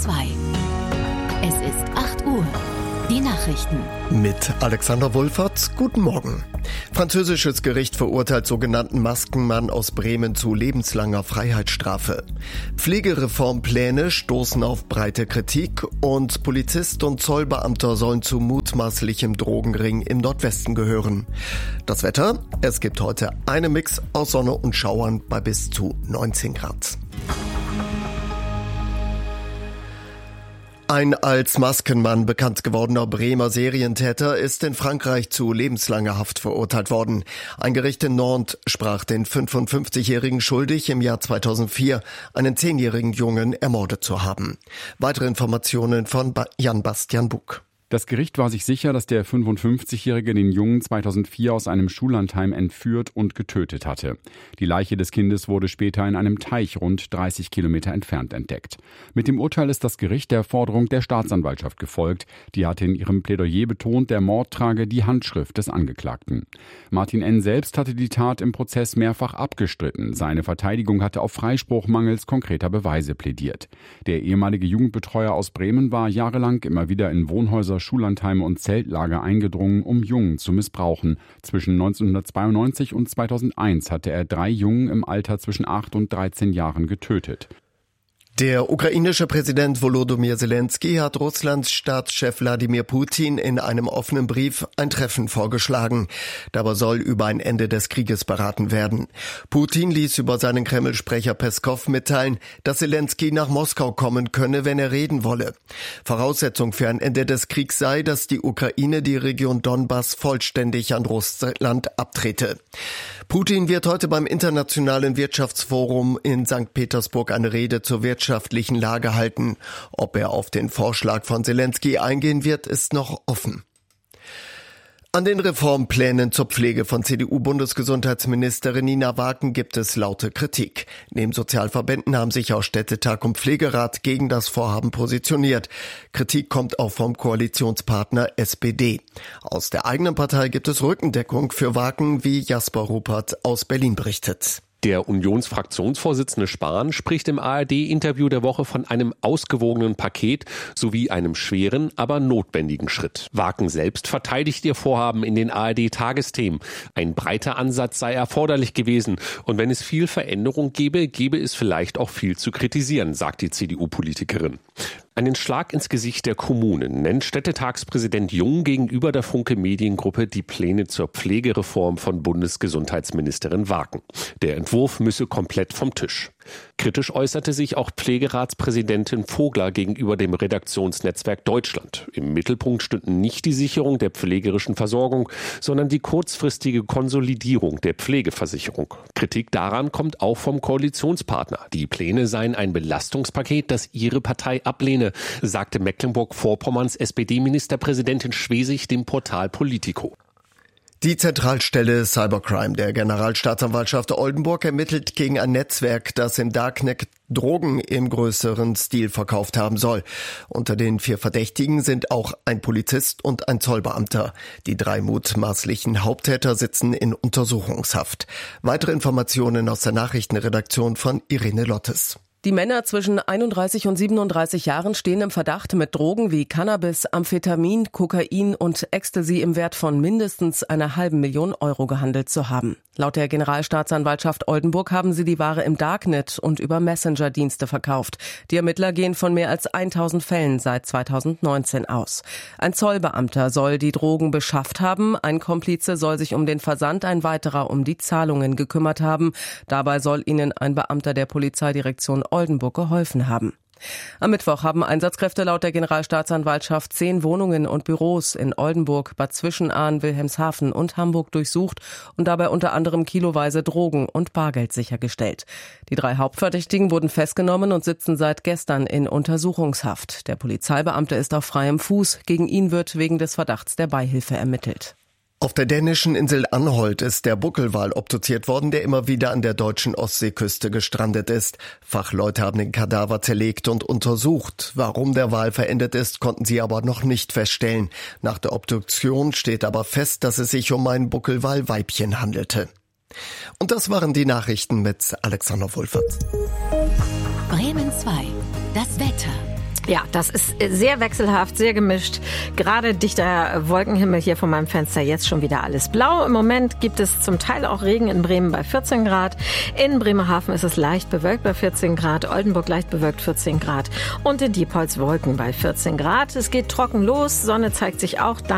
2. Es ist 8 Uhr. Die Nachrichten. Mit Alexander Wulfert. Guten Morgen. Französisches Gericht verurteilt sogenannten Maskenmann aus Bremen zu lebenslanger Freiheitsstrafe. Pflegereformpläne stoßen auf breite Kritik und Polizist und Zollbeamter sollen zu mutmaßlichem Drogenring im Nordwesten gehören. Das Wetter? Es gibt heute einen Mix aus Sonne und Schauern bei bis zu 19 Grad. Ein als Maskenmann bekannt gewordener Bremer Serientäter ist in Frankreich zu lebenslanger Haft verurteilt worden. Ein Gericht in Nantes sprach den 55-Jährigen schuldig, im Jahr 2004 einen 10-jährigen Jungen ermordet zu haben. Weitere Informationen von Jan-Bastian Buck. Das Gericht war sich sicher, dass der 55-Jährige den Jungen 2004 aus einem Schullandheim entführt und getötet hatte. Die Leiche des Kindes wurde später in einem Teich rund 30 Kilometer entfernt entdeckt. Mit dem Urteil ist das Gericht der Forderung der Staatsanwaltschaft gefolgt. Die hatte in ihrem Plädoyer betont, der Mord trage die Handschrift des Angeklagten. Martin N. selbst hatte die Tat im Prozess mehrfach abgestritten. Seine Verteidigung hatte auf Freispruch mangels konkreter Beweise plädiert. Der ehemalige Jugendbetreuer aus Bremen war jahrelang immer wieder in Wohnhäuser, Schullandheime und Zeltlager eingedrungen, um Jungen zu missbrauchen. Zwischen 1992 und 2001 hatte er 3 Jungen im Alter zwischen 8 und 13 Jahren getötet. Der ukrainische Präsident Volodymyr Zelensky hat Russlands Staatschef Wladimir Putin in einem offenen Brief ein Treffen vorgeschlagen. Dabei soll über ein Ende des Krieges beraten werden. Putin ließ über seinen Kreml-Sprecher Peskow mitteilen, dass Zelensky nach Moskau kommen könne, wenn er reden wolle. Voraussetzung für ein Ende des Kriegs sei, dass die Ukraine die Region Donbass vollständig an Russland abtrete. Putin wird heute beim Internationalen Wirtschaftsforum in St. Petersburg eine Rede zur wirtschaftlichen Lage halten. Ob er auf den Vorschlag von Zelensky eingehen wird, ist noch offen. An den Reformplänen zur Pflege von CDU-Bundesgesundheitsministerin Nina Wagen gibt es laute Kritik. Neben Sozialverbänden haben sich auch Städtetag und Pflegerat gegen das Vorhaben positioniert. Kritik kommt auch vom Koalitionspartner SPD. Aus der eigenen Partei gibt es Rückendeckung für Wagen, wie Jasper Ruppert aus Berlin berichtet. Der Unionsfraktionsvorsitzende Spahn spricht im ARD-Interview der Woche von einem ausgewogenen Paket sowie einem schweren, aber notwendigen Schritt. Wagen selbst verteidigt ihr Vorhaben in den ARD-Tagesthemen. Ein breiter Ansatz sei erforderlich gewesen. Und wenn es viel Veränderung gäbe es vielleicht auch viel zu kritisieren, sagt die CDU-Politikerin. Einen Schlag ins Gesicht der Kommunen nennt Städtetagspräsident Jung gegenüber der Funke Mediengruppe die Pläne zur Pflegereform von Bundesgesundheitsministerin Wagen. Der Entwurf müsse komplett vom Tisch. Kritisch äußerte sich auch Pflegeratspräsidentin Vogler gegenüber dem Redaktionsnetzwerk Deutschland. Im Mittelpunkt stünden nicht die Sicherung der pflegerischen Versorgung, sondern die kurzfristige Konsolidierung der Pflegeversicherung. Kritik daran kommt auch vom Koalitionspartner. Die Pläne seien ein Belastungspaket, das ihre Partei ablehne, sagte Mecklenburg-Vorpommerns SPD-Ministerpräsidentin Schwesig dem Portal Politico. Die Zentralstelle Cybercrime der Generalstaatsanwaltschaft Oldenburg ermittelt gegen ein Netzwerk, das im Darknet Drogen im größeren Stil verkauft haben soll. Unter den 4 Verdächtigen sind auch ein Polizist und ein Zollbeamter. Die 3 mutmaßlichen Haupttäter sitzen in Untersuchungshaft. Weitere Informationen aus der Nachrichtenredaktion von Irene Lottes. Die Männer zwischen 31 und 37 Jahren stehen im Verdacht, mit Drogen wie Cannabis, Amphetamin, Kokain und Ecstasy im Wert von mindestens 500.000 Euro gehandelt zu haben. Laut der Generalstaatsanwaltschaft Oldenburg haben sie die Ware im Darknet und über Messenger-Dienste verkauft. Die Ermittler gehen von mehr als 1000 Fällen seit 2019 aus. Ein Zollbeamter soll die Drogen beschafft haben, ein Komplize soll sich um den Versand, ein weiterer um die Zahlungen gekümmert haben. Dabei soll ihnen ein Beamter der Polizeidirektion Oldenburg geholfen haben. Am Mittwoch haben Einsatzkräfte laut der Generalstaatsanwaltschaft 10 Wohnungen und Büros in Oldenburg, Bad Zwischenahn, Wilhelmshaven und Hamburg durchsucht und dabei unter anderem kiloweise Drogen und Bargeld sichergestellt. Die 3 Hauptverdächtigen wurden festgenommen und sitzen seit gestern in Untersuchungshaft. Der Polizeibeamte ist auf freiem Fuß. Gegen ihn wird wegen des Verdachts der Beihilfe ermittelt. Auf der dänischen Insel Anholt ist der Buckelwal obduziert worden, der immer wieder an der deutschen Ostseeküste gestrandet ist. Fachleute haben den Kadaver zerlegt und untersucht. Warum der Wal verendet ist, konnten sie aber noch nicht feststellen. Nach der Obduktion steht aber fest, dass es sich um ein Buckelwal-Weibchen handelte. Und das waren die Nachrichten mit Alexander Wulfert. Bremen 2. Das Wetter. Ja, das ist sehr wechselhaft, sehr gemischt. Gerade dichter Wolkenhimmel hier vor meinem Fenster, jetzt schon wieder alles blau. Im Moment gibt es zum Teil auch Regen in Bremen bei 14 Grad. In Bremerhaven ist es leicht bewölkt bei 14 Grad, Oldenburg leicht bewölkt 14 Grad und in Diepholz Wolken bei 14 Grad. Es geht trocken los, Sonne zeigt sich auch dann